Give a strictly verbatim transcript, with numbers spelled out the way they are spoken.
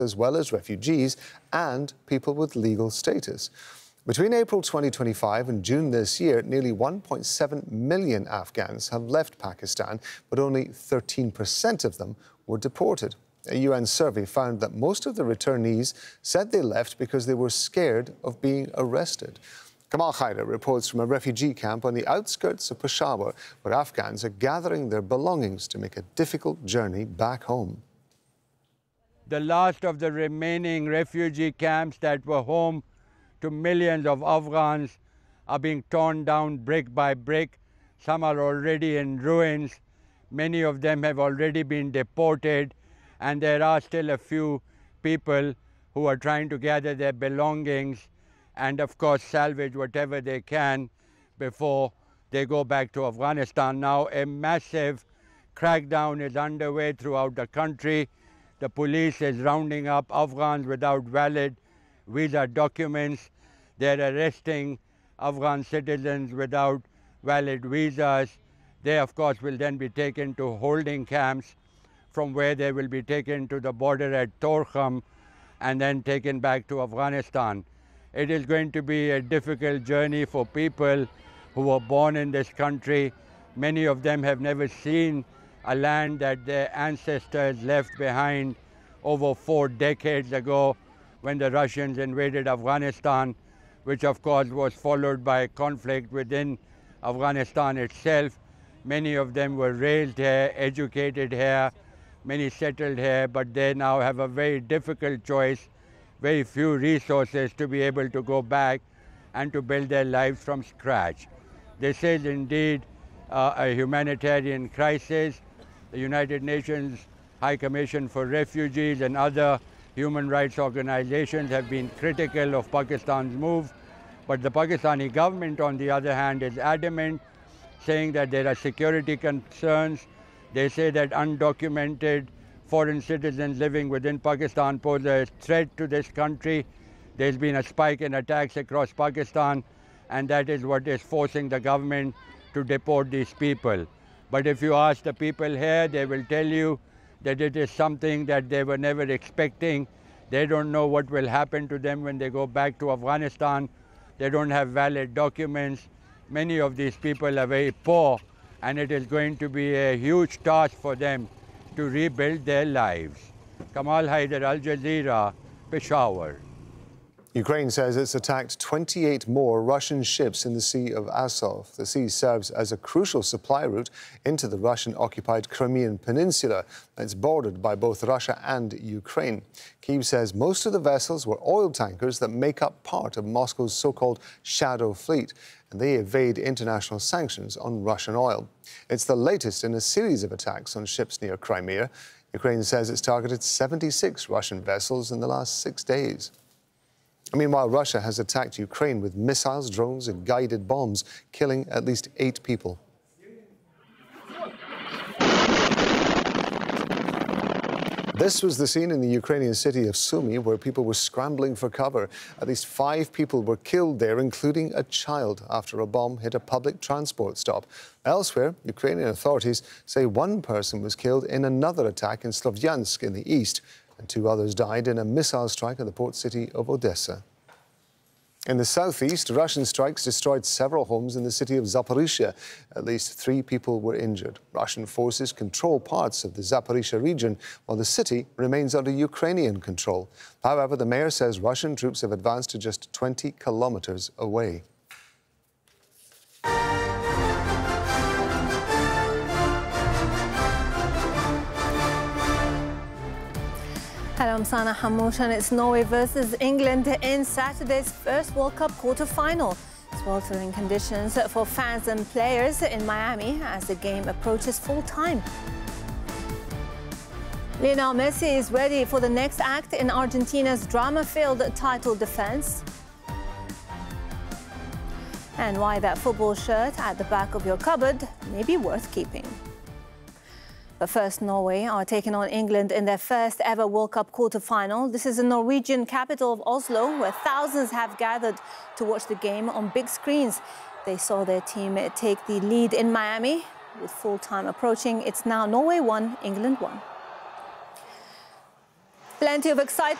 as well as refugees and people with legal status. Between April twenty twenty-five and June this year, nearly one point seven million Afghans have left Pakistan, but only thirteen percent of them were deported. A U N survey found that most of the returnees said they left because they were scared of being arrested. Kamal Haider reports from a refugee camp on the outskirts of Peshawar, where Afghans are gathering their belongings to make a difficult journey back home. The last of the remaining refugee camps that were home to millions of Afghans are being torn down brick by brick. Some are already in ruins. Many of them have already been deported, and there are still a few people who are trying to gather their belongings and, of course, salvage whatever they can before they go back to Afghanistan. Now, a massive crackdown is underway throughout the country. The police is rounding up Afghans without valid visa documents. They're arresting Afghan citizens without valid visas. They, of course, will then be taken to holding camps, from where they will be taken to the border at Torkham and then taken back to Afghanistan. It is going to be a difficult journey for people who were born in this country. Many of them have never seen a land that their ancestors left behind over four decades ago when the Russians invaded Afghanistan, which of course was followed by conflict within Afghanistan itself. Many of them were raised here, educated here, many settled here, but they now have a very difficult choice, very few resources to be able to go back and to build their lives from scratch. This is indeed uh, a humanitarian crisis. The United Nations High Commission for Refugees and other human rights organizations have been critical of Pakistan's move, but the Pakistani government, on the other hand, is adamant, saying that there are security concerns. They say that undocumented foreign citizens living within Pakistan pose a threat to this country. There's been a spike in attacks across Pakistan, and that is what is forcing the government to deport these people. But if you ask the people here, they will tell you that it is something that they were never expecting. They don't know what will happen to them when they go back to Afghanistan. They don't have valid documents. Many of these people are very poor, and it is going to be a huge task for them to rebuild their lives. Kamal Haider, Al Jazeera, Peshawar. Ukraine says it's attacked twenty-eight more Russian ships in the Sea of Azov. The sea serves as a crucial supply route into the Russian-occupied Crimean Peninsula. It's bordered by both Russia and Ukraine. Kyiv says most of the vessels were oil tankers that make up part of Moscow's so-called shadow fleet, and they evade international sanctions on Russian oil. It's the latest in a series of attacks on ships near Crimea. Ukraine says it's targeted seventy-six Russian vessels in the last six days. Meanwhile, Russia has attacked Ukraine with missiles, drones and guided bombs, killing at least eight people. This was the scene in the Ukrainian city of Sumy, where people were scrambling for cover. At least five people were killed there, including a child, after a bomb hit a public transport stop. Elsewhere, Ukrainian authorities say one person was killed in another attack in Slovyansk in the east, and two others died in a missile strike in the port city of Odessa. In the southeast, Russian strikes destroyed several homes in the city of Zaporizhzhia. At least three people were injured. Russian forces control parts of the Zaporizhzhia region, while the city remains under Ukrainian control. However, the mayor says Russian troops have advanced to just twenty kilometers away. Hello, I'm Sana Hamouche, and it's Norway versus England in Saturday's first World Cup quarter-final. Sweltering conditions for fans and players in Miami as the game approaches full time. Lionel Messi is ready for the next act in Argentina's drama-filled title defense. And why that football shirt at the back of your cupboard may be worth keeping. But first, Norway are taking on England in their first ever World Cup quarter-final. This is the Norwegian capital of Oslo, where thousands have gathered to watch the game on big screens. They saw their team take the lead in Miami. With full time approaching, it's now Norway one, England one. Plenty of excitement.